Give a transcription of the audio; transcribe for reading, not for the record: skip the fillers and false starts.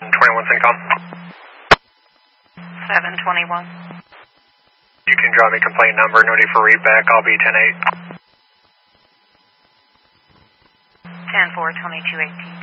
721 Syncom. 721. You can drop me complaint number, no need for readback. I'll be 10-8. 10-4, 2218.